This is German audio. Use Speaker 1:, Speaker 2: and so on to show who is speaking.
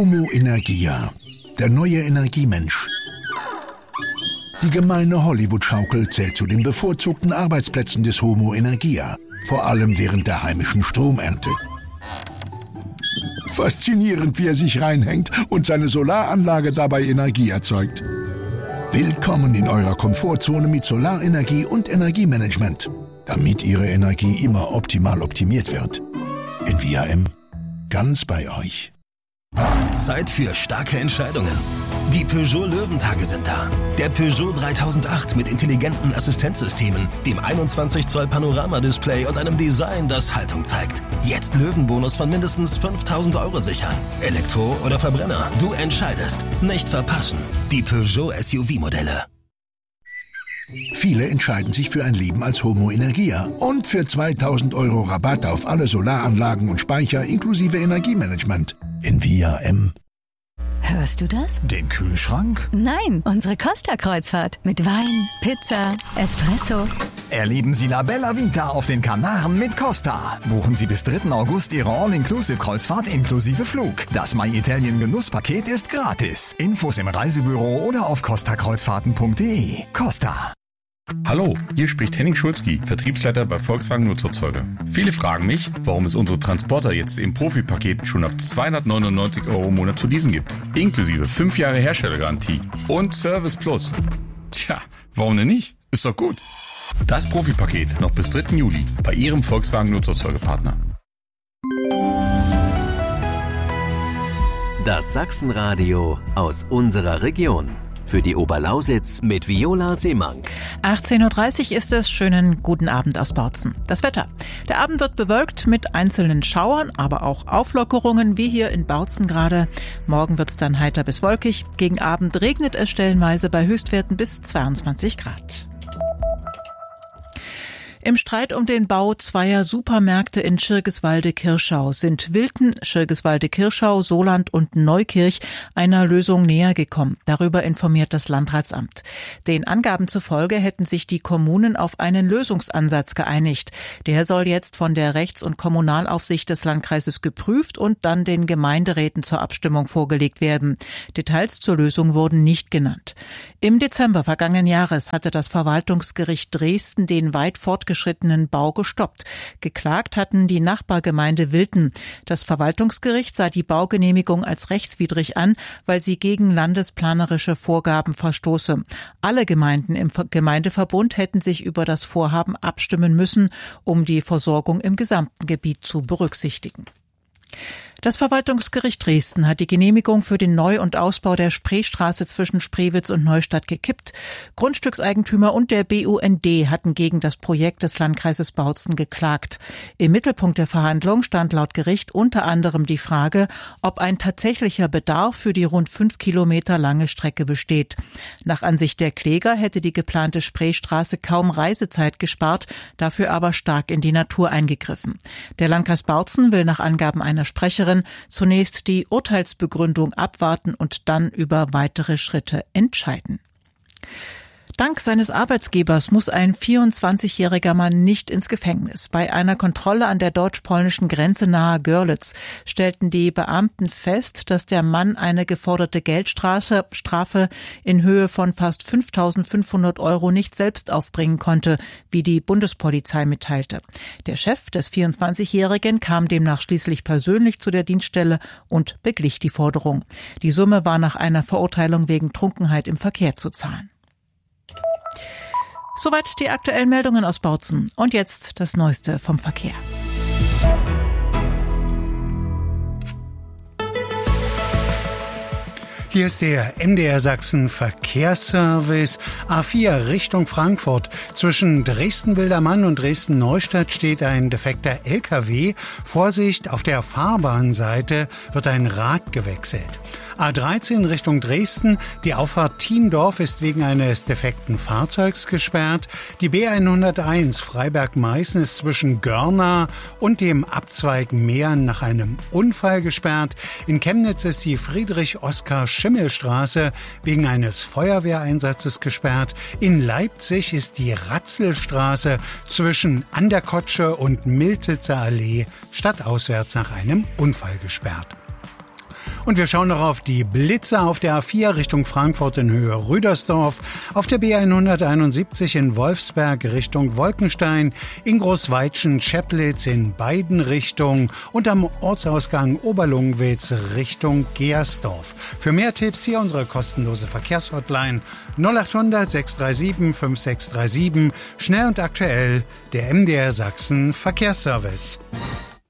Speaker 1: Homo Energia, der neue Energiemensch. Die gemeine Hollywood-Schaukel zählt zu den bevorzugten Arbeitsplätzen des Homo Energia, vor allem während der heimischen Stromernte. Faszinierend, wie er sich reinhängt und seine Solaranlage dabei Energie erzeugt. Willkommen in eurer Komfortzone mit Solarenergie und Energiemanagement, damit Ihre Energie immer optimal optimiert wird. Envia M, ganz bei euch.
Speaker 2: Zeit für starke Entscheidungen. Die Peugeot Löwentage sind da. Der Peugeot 3008 mit intelligenten Assistenzsystemen, dem 21 Zoll Panoramadisplay und einem Design, das Haltung zeigt. Jetzt Löwenbonus von mindestens 5.000 € sichern. Elektro oder Verbrenner, du entscheidest. Nicht verpassen. Die Peugeot SUV-Modelle.
Speaker 1: Viele entscheiden sich für ein Leben als Homo Energia und für 2.000 € Rabatt auf alle Solaranlagen und Speicher inklusive Energiemanagement. Envia M.
Speaker 3: Hörst du das?
Speaker 4: Den Kühlschrank?
Speaker 3: Nein, unsere Costa-Kreuzfahrt. Mit Wein, Pizza, Espresso.
Speaker 4: Erleben Sie La Bella Vita auf den Kanaren mit Costa. Buchen Sie bis 3. August Ihre All-Inclusive-Kreuzfahrt inklusive Flug. Das My Italien Genusspaket ist gratis. Infos im Reisebüro oder auf costakreuzfahrten.de. Costa.
Speaker 5: Hallo, hier spricht Henning Schulzki, Vertriebsleiter bei Volkswagen Nutzerzeuger. Viele fragen mich, warum es unsere Transporter jetzt im Profipaket schon ab 299 € im Monat zu leasen gibt. Inklusive 5 Jahre Herstellergarantie und Service Plus. Tja, warum denn nicht? Ist doch gut. Das Profipaket noch bis 3. Juli bei Ihrem Volkswagen Nutzerzeugerpartner.
Speaker 6: Das Sachsenradio aus unserer Region. Für die Oberlausitz mit Viola Seemank.
Speaker 7: 18.30 Uhr ist es. Schönen guten Abend aus Bautzen. Das Wetter. Der Abend wird bewölkt mit einzelnen Schauern, aber auch Auflockerungen, wie hier in Bautzen gerade. Morgen wird es dann heiter bis wolkig. Gegen Abend regnet es stellenweise bei Höchstwerten bis 22 Grad. Im Streit um den Bau zweier Supermärkte in Schirgiswalde-Kirschau sind Wilten, Schirgiswalde-Kirschau, Soland und Neukirch einer Lösung näher gekommen. Darüber informiert das Landratsamt. Den Angaben zufolge hätten sich die Kommunen auf einen Lösungsansatz geeinigt. Der soll jetzt von der Rechts- und Kommunalaufsicht des Landkreises geprüft und dann den Gemeinderäten zur Abstimmung vorgelegt werden. Details zur Lösung wurden nicht genannt. Im Dezember vergangenen Jahres hatte das Verwaltungsgericht Dresden den weit fortgeschrittenen Bau gestoppt. Geklagt hatten die Nachbargemeinde Wilten. Das Verwaltungsgericht sah die Baugenehmigung als rechtswidrig an, weil sie gegen landesplanerische Vorgaben verstoße. Alle Gemeinden im Gemeindeverbund hätten sich über das Vorhaben abstimmen müssen, um die Versorgung im gesamten Gebiet zu berücksichtigen. Das Verwaltungsgericht Dresden hat die Genehmigung für den Neu- und Ausbau der Spreestraße zwischen Spreewitz und Neustadt gekippt. Grundstückseigentümer und der BUND hatten gegen das Projekt des Landkreises Bautzen geklagt. Im Mittelpunkt der Verhandlung stand laut Gericht unter anderem die Frage, ob ein tatsächlicher Bedarf für die rund 5 Kilometer lange Strecke besteht. Nach Ansicht der Kläger hätte die geplante Spreestraße kaum Reisezeit gespart, dafür aber stark in die Natur eingegriffen. Der Landkreis Bautzen will nach Angaben einer Sprecherin zunächst die Urteilsbegründung abwarten und dann über weitere Schritte entscheiden. Dank seines Arbeitgebers muss ein 24-jähriger Mann nicht ins Gefängnis. Bei einer Kontrolle an der deutsch-polnischen Grenze nahe Görlitz stellten die Beamten fest, dass der Mann eine geforderte Geldstrafe in Höhe von fast 5.500 € nicht selbst aufbringen konnte, wie die Bundespolizei mitteilte. Der Chef des 24-Jährigen kam demnach schließlich persönlich zu der Dienststelle und beglich die Forderung. Die Summe war nach einer Verurteilung wegen Trunkenheit im Verkehr zu zahlen. Soweit die aktuellen Meldungen aus Bautzen. Und jetzt das Neueste vom Verkehr.
Speaker 8: Hier ist der MDR Sachsen Verkehrsservice. A4 Richtung Frankfurt. Zwischen Dresden-Wildermann und Dresden-Neustadt steht ein defekter LKW. Vorsicht, auf der Fahrbahnseite wird ein Rad gewechselt. A13 Richtung Dresden. Die Auffahrt Thiendorf ist wegen eines defekten Fahrzeugs gesperrt. Die B101 Freiberg-Meißen ist zwischen Görna und dem Abzweig Meern nach einem Unfall gesperrt. In Chemnitz ist die Friedrich-Oskar-Schimmel-Straße wegen eines Feuerwehreinsatzes gesperrt. In Leipzig ist die Ratzelstraße zwischen An der Kotsche und Miltitzer Allee stadtauswärts nach einem Unfall gesperrt. Und wir schauen noch auf die Blitze auf der A4 Richtung Frankfurt in Höhe Rüdersdorf, auf der B171 in Wolfsberg Richtung Wolkenstein, in Großweitschen-Scheplitz in beiden Richtungen und am Ortsausgang Oberlungwitz Richtung Gersdorf. Für mehr Tipps hier unsere kostenlose Verkehrshotline 0800 637 5637, schnell und aktuell, der MDR Sachsen Verkehrsservice.